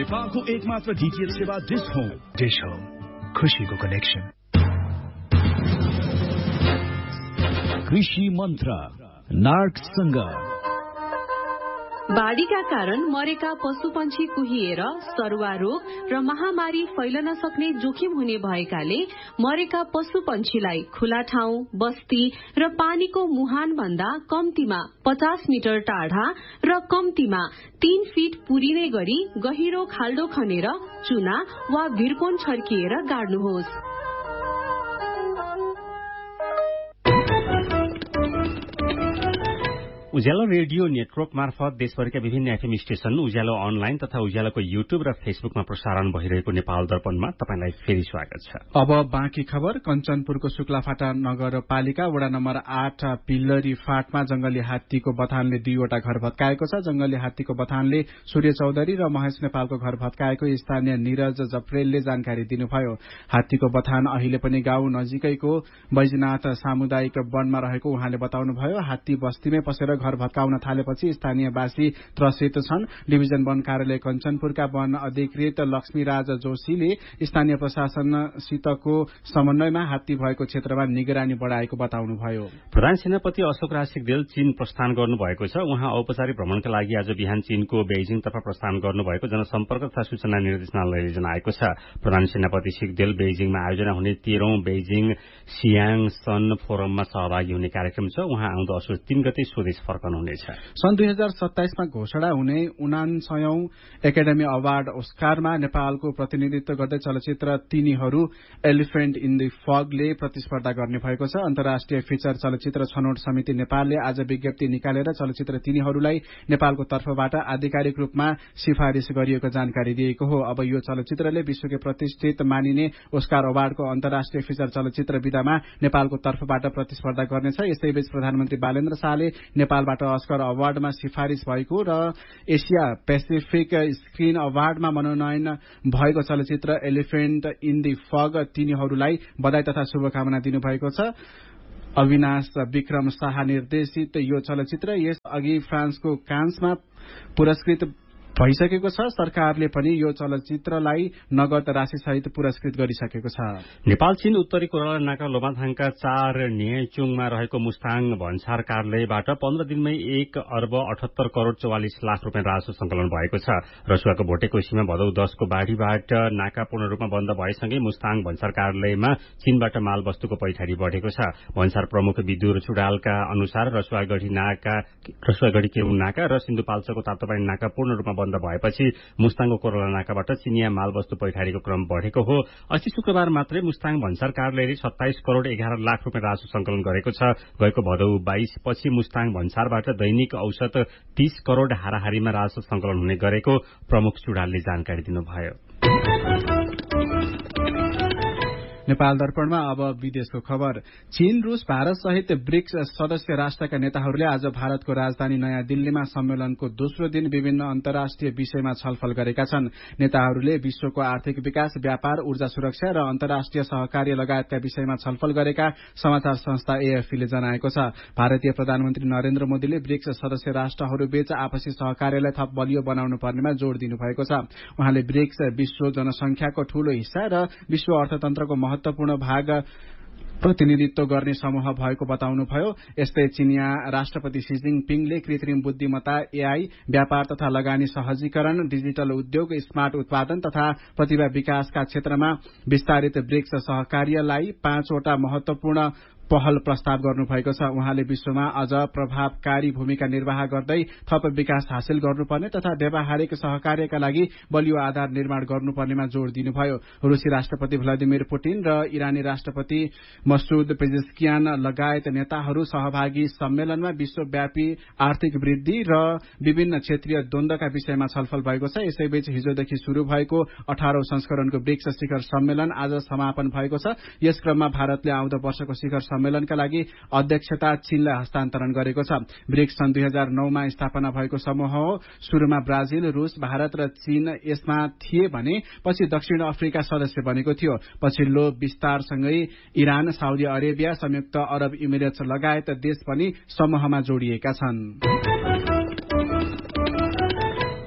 नेपालको एकमात्र डीटीएच सेवा डिश होम। डिश होम, खुशीको कनेक्सन। कृषि मन्त्र नार्कसँग। बाढीका कारण मरेका पशुपन्छी कुहिएर सरुवा रोग र महामारी फैलन सक्ने जोखिम हुने भएकाले मरेका पशुपन्छीलाई खुला ठाउँ, बस्ती र पानीको मुहान भन्दा कम्तीमा 50 मिटर टाढा र कम्तीमा 3 फिट पुरिने गरी गहिरो खाल्डो खनेर चुना वा भिरकोन छर्किएर गाड्नुहोस्। उज्यालो रेडियो नेटवर्क मार्फत देशभरिका विभिन्न एफएम स्टेशन, उज्यालो अनलाइन तथा उज्यालोको युट्युब र फेसबुकमा प्रसारण भइरहेको नेपाल दर्पणमा तपाईलाई फेरि स्वागत छ। अब बाँकी खबर। कञ्चनपुरको शुक्लाफाटा नगरपालिका वडा नम्बर 8 पिल्लरी फाटमा जंगली हात्तीको बथानले 2वटा घर भत्काएको छ। जंगली हात्तीको बथानले सूर्य चौधरी र महेश नेपालको घर भत्काएको स्थानीय निरज जप्रेलले जानकारी दिनुभयो। हात्तीको बथान अहिले पनि गाउँ नजिकैको बैजनाथ सामुदायिक वनमा रहेको उहाँले बताउनुभयो। हात्ती बस्तीमै पसेर घर भत्काउन थालेपछि स्थानीयवासी त्रसित छन्। डिभिजन वन कार्यालय कञ्चनपुरका वन अधिकृत लक्ष्मीराज जोशीले स्थानीय प्रशासनसितको समन्वयमा हात्ती भएको क्षेत्रमा निगरानी बढाएको बताउनुभयो। प्रधान सेनापति अशोक राज सिग्देल चीन प्रस्थान गर्नुभएको छ। उहाँ औपचारिक भ्रमणका लागि आज बिहान चीनको बेइजिङतर्फ प्रस्थान गर्नुभएको जनसम्पर्क तथा सूचना निर्देशनालयले जनाएको छ। प्रधान सेनापति सिग्देल बेइजिङमा आयोजना हुने 13औं बेइजिङ सियाङ सन फोरममा सहभागी हुने कार्यक्रम छ। उहाँ आउँदो असोज 3 गते स्वदेश फर्कनुहुनेछ। सन् 2027 मा घोषणा हुने 79औं एकाडेमी अवार्ड ओस्कारमा नेपालको प्रतिनिधित्व गर्दै चलचित्र तिनीहरू एलिफेन्ट इन द फगले प्रतिस्पर्धा गर्ने भएको छ। अन्तर्राष्ट्रिय फिचर चलचित्र छनौट समिति नेपालले आज विज्ञप्ति निकालेर चलचित्र तिनीहरूलाई नेपालको तर्फबाट आधिकारिक रूपमा सिफारिश गरिएको जानकारी दिएको हो। अब यो चलचित्रले विश्वकै प्रतिष्ठित मानिने ओस्कार अवार्डको अन्तर्राष्ट्रिय फिचर चलचित्र विधामा नेपालको तर्फबाट प्रतिस्पर्धा गर्नेछ। यसैबीच प्रधानमन्त्री बालेन्द्र शाहले नेपालबाट अस्कर अवार्डमा सिफारिश भएको र एसिया पेसिफिक स्क्रिन अवार्डमा मनोनयन भएको चलचित्र एलिफेन्ट इन द फग तिनीहरूलाई बधाई तथा शुभकामना दिनुभएको छ। अविनाश विक्रम शाह निर्देशित यो चलचित्र यस अघि फ्रान्सको कान्समा पुरस्कृत भइसकेको छ। सरकारले पनि यो चलचित्रलाई नगद राशिसहित पुरस्कृत गरिसकेको छ। नेपाल चीन उत्तरी कोराला नाका लोमाथाङका 4 न्यायचुङमा रहेको मुस्ताङ भन्सार कार्यालयबाट 15 दिनमै 1 अर्ब 78 करोड़ 44 लाख रुपियाँ राजस्व संकलन भएको छ। रसुवाको भोटेकोसीमा भदौ 10 को बाढ़ीबाट नाका पूर्ण रूपमा बन्द भएसँगै मुस्ताङ भन्सार कार्यालयमा चीनबाट माल वस्तुको पैठारी बढ़ेको छ। भन्सार प्रमुख विदुर चुडालका अनुसार रसुवागढ़ी केरुङ नाका र सिन्धुपाल्चोकको तातोपानी नाका पूर्ण रूपमा बन्द भएपछि मुस्ताङको कोरोला नाकाबाट चिनिया माल वस्तु पैठारीको क्रम बढ़ेको हो। अस्ति शुक्रबार मात्रै मुस्ताङ भन्सार कार्यालयले 27 करोड़ 11 लाख रुपियाँ राजस्व संकलन गरेको छ। गएको भदौ 22 पछि मुस्ताङ भन्सारबाट दैनिक औसत 30 करोड़ हाराहारीमा राजस्व संकलन हुने गरेको प्रमुख चुडालले जानकारी दिनुभयो। नेपाल दर्पणमा अब विदेशको खबर। चीन, रूस, भारत सहित ब्रिक्स सदस्य राष्ट्रका नेताहरूले आज भारतको राजधानी नयाँ दिल्लीमा सम्मेलनको दोस्रो दिन विभिन्न अन्तर्राष्ट्रिय विषयमा छलफल गरेका छन्। नेताहरूले विश्वको आर्थिक विकास, व्यापार, ऊर्जा सुरक्षा र अन्तर्राष्ट्रिय सहकार्य लगायतका विषयमा छलफल गरेका समाचार संस्था एएफपीले जनाएको छ। भारतीय प्रधानमन्त्री नरेन्द्र मोदीले ब्रिक्स सदस्य राष्ट्रहरूबीच आपसी सहकार्यलाई थप बलियो बनाउनु पर्नेमा जोड़ दिनुभएको छ। उहाँले ब्रिक्स विश्व जनसंख्याको ठूलो हिस्सा र विश्व अर्थतन्त्रको महत्वपूर्ण भाग प्रतिनिधित्व गर्ने समूह भएको बताउनुभयो। यस्तै चीनिया राष्ट्रपति शी जिनपिङले कृत्रिम बुद्धिमत्ता, एआई, व्यापार तथा लगानी सहजीकरण, डिजिटल उद्योग, स्मार्ट उत्पादन तथा प्रतिभा विकासका क्षेत्रमा विस्तारित ब्रिक्स सहकार्यलाई 5 वटा महत्वपूर्ण पहल प्रस्ताव गर्नुभएको छ। उहाँले विश्वमा अझ प्रभावकारी भूमिका निर्वाह गर्दै थप विकास हासिल गर्नुपर्ने तथा व्यावहारिक सहकार्यका लागि बलियो आधार निर्माण गर्नुपर्नेमा जोड़ दिनुभयो। रूसी राष्ट्रपति भ्लादिमिर पुटिन र इरानी राष्ट्रपति मसूद पेजेस्कियान लगायत नेताहरू सहभागी सम्मेलनमा विश्वव्यापी आर्थिक वृद्धि र विभिन्न क्षेत्रीय द्वन्द्वका विषयमा छलफल भएको छ। यसैबीच हिजोदेखि शुरू भएको 18औं संस्करणको ब्रिक्स शिखर सम्मेलन आज समापन भएको छ। यस क्रममा भारतले आउँदो वर्षको शिखर सम्मेलनका लागि अध्यक्षता चीनलाई हस्तान्तरण गरेको छ। ब्रिक्स सन् 2009 मा स्थापना भएको समूह हो। सुरुमा ब्राजिल, रूस, भारत र चीन यसमा थिए भने पछि दक्षिण अफ्रिका सदस्य बनेको थियो। पछिल्लो विस्तारसँगै इरान, साउदी अरेबिया, संयुक्त अरब इमिरेट्स लगायत देश पनि समूहमा जोडिएका छन्।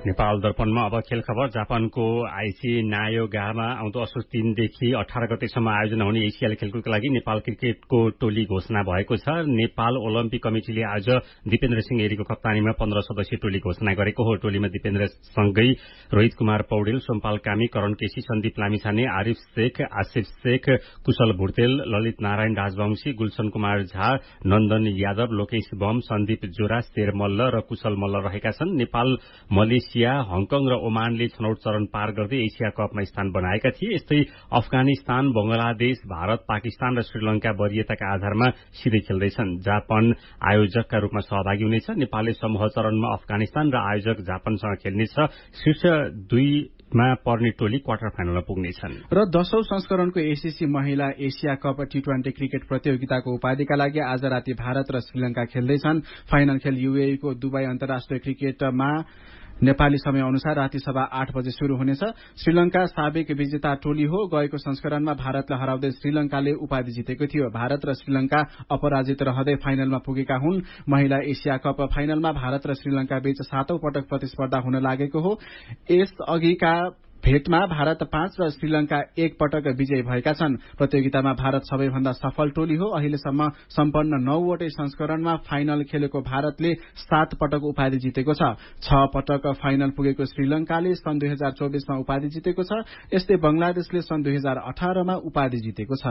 नेपाल दर्पणमा अब खेल खबर। जापानको आइसी नायोगामा आउँदो असोज 3 देखि 18 गतेसम्म आयोजना हुने एसियाली खेलकुदका लागि नेपाल क्रिकेटको टोली घोषणा भएको छ। नेपाल ओलम्पिक कमिटिले आज दिपेन्द्र सिंह एरीको कप्तानीमा 15 सदस्यीय टोली घोषणा गरेको हो। टोलीमा दिपेन्द्र सँगै रोहित कुमार पौडेल, सोमपाल कामी, करण केसी, सन्दीप लामिछाने, आरिफ शेख, आसिफ शेख, कुशल भुर्तेल, ललित नारायण राजवंशी, गुलशन कुमार झा, नन्दन यादव, लोकेश बम, सन्दीप जोरा, शेर मल्ल र कुशल मल्ल रहेका छन्। नेपाल, मलेसिया, हङकङ र ओमानले छनौट चरण पार गर्दै एसिया कपमा स्थान बनाएका थिए। यस्तै अफगानिस्तान, बंगलादेश, भारत, पाकिस्तान र श्रीलंका वरियताका आधारमा सिधै खेल्दैछन्। जापान आयोजकका रूपमा सहभागी हुनेछ। नेपालले समूह चरणमा अफगानिस्तान र आयोजक जापानसँग खेल्नेछ। शीर्ष 2 मा पर्ने टोली क्वार्टर फाइनलमा पुग्नेछन्। र 10औं संस्करणको एसीसी महिला एसिया कप टी20 क्रिकेट प्रतियोगिताको उपाधिका लागि आज राति भारत र श्रीलंका खेल्दैछन्। फाइनल खेल यूएई को दुबई अन्तर्राष्ट्रिय क्रिकेटमा नेपाली समय अनुसार राति 8:15 बजे शुरू हुनेछ। श्रीलंका साबिक विजेता टोली हो। गएको संस्करणमा भारतलाई हराउँदै श्रीलंकाले उपाधि जितेको थियो। भारत र श्रीलंका अपराजित रहँदै फाइनलमा पुगेका हुन्। महिला एसिया कप फाइनलमा भारत र श्रीलंका बीच 7औं पटक प्रतिस्पर्धा हुन लागेको हो। यस अघिका भेटमा भारत 5 र श्रीलंका 1 पटक विजयी भएका छन्। प्रतियोगितामा भारत सबैभन्दा सफल टोली हो। अहिलेसम्म सम्पन्न 9वटै संस्करणमा फाइनल खेलेको भारतले 7 पटक उपाधि जितेको छ। 6 पटक फाइनल पुगेको श्रीलंकाले सन् 2024 मा उपाधि जितेको छ। यस्तै बंगलादेशले सन् 2018 मा उपाधि जितेको छ।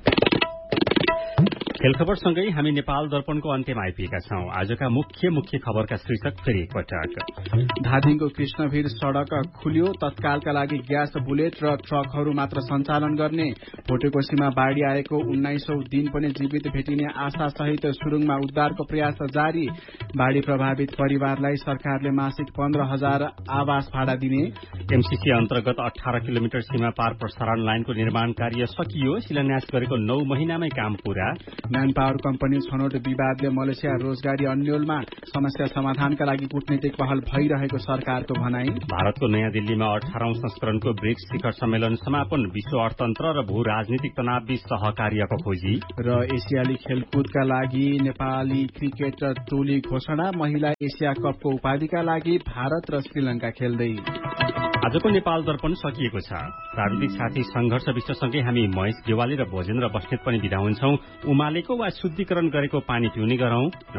खेल खबरसँगै हामी नेपाल दर्पणको अन्त्यमा आइपुगेका छौं। आजका मुख्य खबरका शीर्षक फेरि एकपटक। धादिङको कृष्णवीर सड़क खुल्यो। तत्कालका लागि ग्यास बुलेट र ट्रकहरू मात्र सञ्चालन गर्ने। भोटेकोशीमा बाढ़ी आएको 19औं दिन पनि जीवित भेटिने आशा सहित सुरुङमा उद्धारको प्रयास जारी। बाढ़ी प्रभावित परिवारलाई सरकारले मासिक 15,000 आवास भाडा दिने। एमसीसी अन्तर्गत 18 किलोमिटर सीमा पार प्रसारण लाइनको निर्माण कार्य सकियो। शिलान्यास गरेको 9 महिनामै काम पूरा। म्यान पावर कम्पनी छनौट विवादले मलेसिया रोजगारी अन्यलमा समस्या समाधानका लागि कूटनीतिक पहल भइरहेको सरकारको भनाई। भारतको नयाँ दिल्लीमा 18औं संस्करणको ब्रिक्स शिखर सम्मेलन समापन। विश्व अर्थतन्त्र र भू राजनीतिक तनावबीच सहकार्यको खोजी। र एसियाली खेलकुदका लागि नेपाली क्रिकेट टोली घोषणा। महिला एसिया कपको उपाधिका लागि भारत र श्रीलंका खेल्दै। आजको नेपाल दर्पण सकिएको छ। प्राविधिक साथी संघर्ष विश्वसँगै हामी महेश गेवाली र भोजेन्द्र बस्नेत पनि बिदा हुन्छौं। उमालेको वा शुद्धिकरण गरेको पानी पिउने गरौं।